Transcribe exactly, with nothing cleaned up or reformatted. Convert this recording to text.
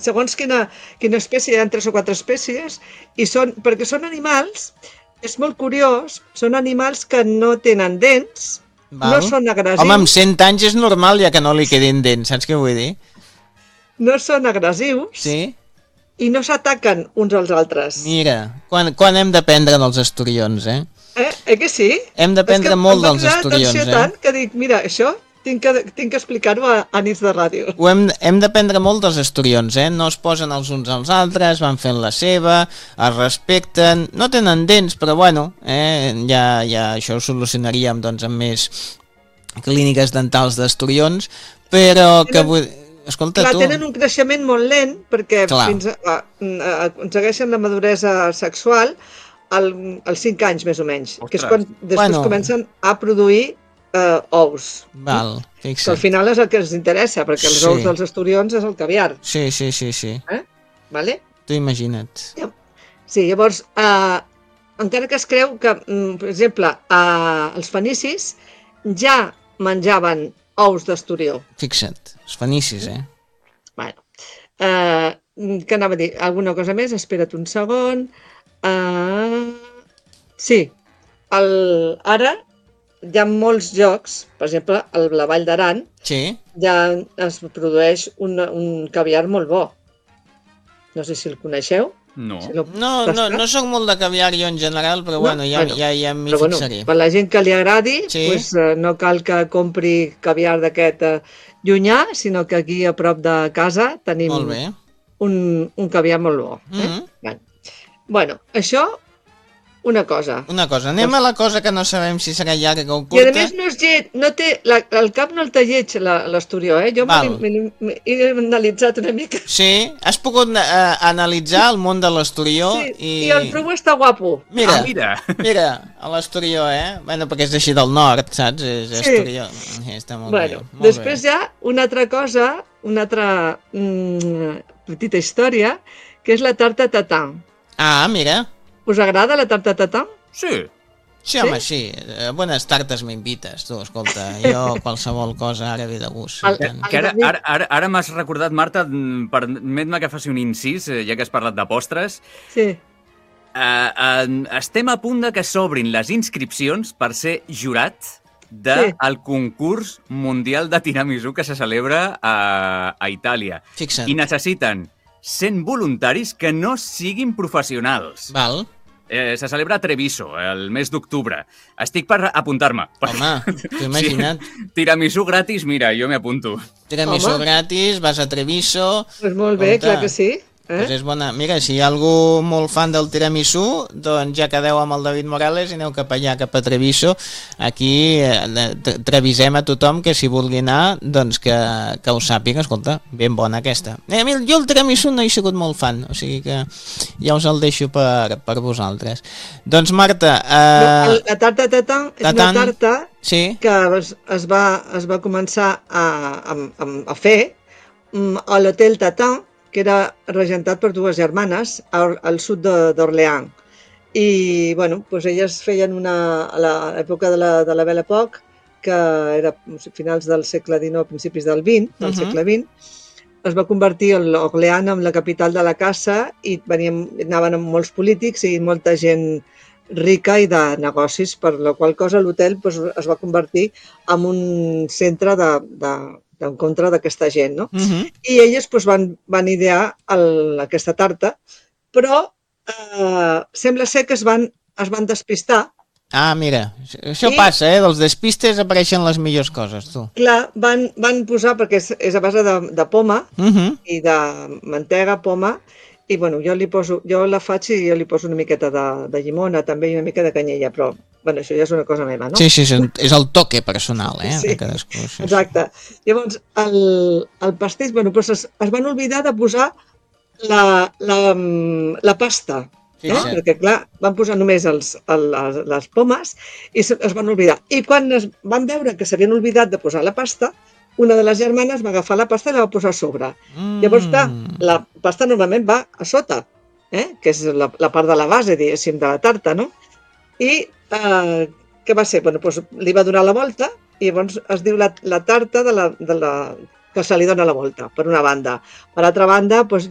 segons quina, quina espècie, hi ha tres o quatre espècies, i són, perquè són animals, és molt curiós, són animals que no tenen dents, Val. no són agressius. Home, amb cent anys és normal ja que no li quedin dents, saps què vull dir? No són agressius. Sí? I no s'ataquen uns als altres. Mira, quan, quan hem d'aprendre dels esturions, eh? Eh, eh que sí? Hem d'aprendre molt dels esturions, eh? Tant que dic, mira, això tinc que, tinc que explicar-ho a, a nits de ràdio. Ho hem, hem d'aprendre molt dels esturions, eh? No es posen els uns als altres, van fent la seva, es respecten, no tenen dents, però bueno, eh? ja, ja això ho solucionaríem doncs, amb més clíniques dentals d'esturions, però que Tenen, vull... Escolta, clar, tu... tenen un creixement molt lent, perquè Clar. fins a, a, a, aconsegueixen la maduresa sexual al, als cinc anys, més o menys, Ostres. que és quan després Bueno. comencen a produir eh, ous. Val, Que al fixa't. final és el que ens interessa, perquè els Sí. ous dels esturions és el caviar. Sí, sí, sí, sí. Eh? Vale? Tu imagina't. Sí, llavors, eh, encara que es creu que, mm, per exemple, eh, els fenicis ja menjaven ous d'esturió. Fixa't, els fenicis, eh? Bueno, eh, què anava a dir? Alguna cosa més? Espera't un segon. Uh, sí, el, ara hi ha molts llocs, per exemple, a la Vall d'Aran, Sí? ja es produeix un, un caviar molt bo. No sé si el coneixeu. No. Si l'heu No, no, tastat. no sóc molt de caviar jo en general, però No? bueno, ja, Bueno, ja, ja m'hi Però bueno, fixaré. per la gent que li agradi, Sí. pues, eh, no cal que compri caviar d'aquest eh, llunyà, sinó que aquí a prop de casa tenim Molt bé. un, un caviar molt bo. Eh? Mhm. Bueno. bueno, això, una cosa. Una cosa, anem a la cosa que no sabem si serà llarga o I a curta. més no és lleig, no té, la, el cap no el té lleig la- l'esturió, eh? Jo Val. m'he m'he- m'he- he analitzat una mica. Sí, has pogut eh, analitzar el món de l'esturió Sí, i... I el trobo està guapo. Mira, Ah, mira. mira, a l'esturió, eh? Bueno, perquè és d'així del nord, saps? És Sí. esturió. Sí, està molt Bueno, bé. Molt després bé. hi ha una altra cosa, una altra mm, petita història, que és la tarta tatin. Ah, mira. Us agrada la tarta tatin? Sí. Sí, home, sí. A bones tartes m'invites, tu, escolta. Jo qualsevol cosa ara ve de gust. El- i tant. Que ara, David- ara, ara, ara m'has recordat, Marta, mm, permet-me que faci un incís, eh, ja que has parlat de postres. Sí. Uh, uh, estem a punt de que s'obrin les inscripcions per ser jurat del Sí. el concurs mundial de tiramisú que se celebra a, a Itàlia. Fixa't. I necessiten cent voluntaris que no siguin professionals. Val. Eh, se celebra a Treviso, el mes d'octubre. Estic per apuntar-me. Home, t'ho imagina't. Sí. Tiramisú gratis, mira, jo m'hi apunto. Tiramisú Home. gratis, vas a Treviso... Pues molt bé, Escolta, clar que sí. Eh? Pues és bona. Mira, si hi ha algú molt fan del tiramisú, doncs ja quedeu amb el David Morales i aneu cap allà, cap a Treviso. Aquí eh, trevisem a tothom que si vulgui anar, doncs que, que ho sàpiga. Escolta, ben bona aquesta. Eh, a mi, jo el tiramisú no he sigut molt fan, o sigui que ja us el deixo per, per vosaltres. Doncs Marta... No, Eh, el- la tarta tatin és tatin. una tarta sí? que es, es, va, es va començar a, a, a, a fer mm, a l'Hotel Tatin, que era regentat per dues germanes al, al sud de- d'Orléans. I, bueno, doncs elles feien una, a l'època de, la, de la Belle Époque, que era a finals del segle dinou, principis del vint, del Mhm. segle vint, es va convertir l'Orléans en la capital de la caça i venien, anaven amb molts polítics i molta gent rica i de negocis, per la qual cosa l'hotel doncs, es va convertir en un centre de, de, d'encontre d'aquesta gent, no? Uh -huh. I elles doncs, van, van idear el, aquesta tarta, però eh, sembla ser que es van, es van despistar. Ah, mira, això I- passa, eh? Dels despistes apareixen les millors coses, tu. Clar, van, van posar, perquè és, és a base de, de poma Uh -huh. i de mantega, poma, i bueno, jo li poso, jo la faig i jo li poso una miqueta de, de llimona també i una mica de canyella, però bueno, això ja és una cosa meva, no? Sí, sí, és un- és el toque personal, eh? Sí, de cadascú. Sí, sí. Exacte. Llavors, el, el pastís, bueno, doncs es, es van oblidar de posar la, la, mm, la pasta, eh? Fixa't. Perquè, clar, van posar només els, el, les, les pomes i se, es van oblidar. I quan es van veure que s'havien oblidat de posar la pasta, una de les germanes va agafar la pasta i la va posar a sobre. Mm. Llavors, clar, la pasta normalment va a sota, eh? Que és la, la part de la base, diguéssim, de la tarta, no? I eh, què va ser? Bueno, doncs li va donar la volta i llavors es diu la, la tarta de la, de la, que se li dona la volta, per una banda. Per altra banda, doncs,